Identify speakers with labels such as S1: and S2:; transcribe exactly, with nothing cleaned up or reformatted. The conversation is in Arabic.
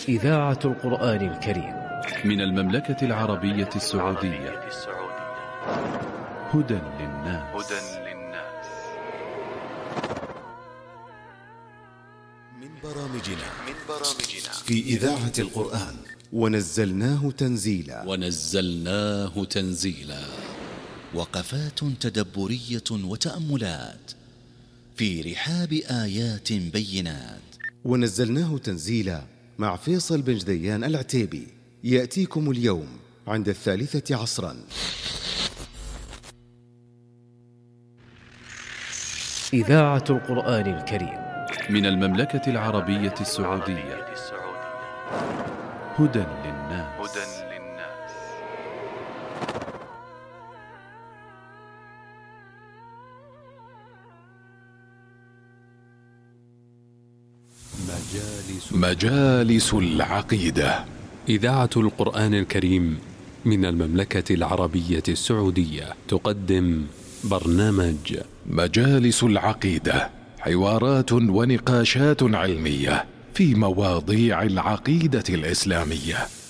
S1: إذاعة القرآن الكريم
S2: من المملكة العربية السعودية. هدى للناس.
S3: من برامجنا من برامجنا في إذاعة القرآن ونزلناه تنزيلا
S4: ونزلناه تنزيلا وقفات تدبرية وتأملات في رحاب آيات بينات.
S3: ونزلناه تنزيلا مع فيصل بن جديان العتيبي يأتيكم اليوم عند الثالثة عصرا.
S1: إذاعة القرآن الكريم
S2: من المملكة العربية السعودية. هدى للناس.
S5: مجالس العقيدة. إذاعة القرآن الكريم من المملكة العربية السعودية تقدم برنامج مجالس العقيدة، حوارات ونقاشات علمية في مواضيع العقيدة الإسلامية.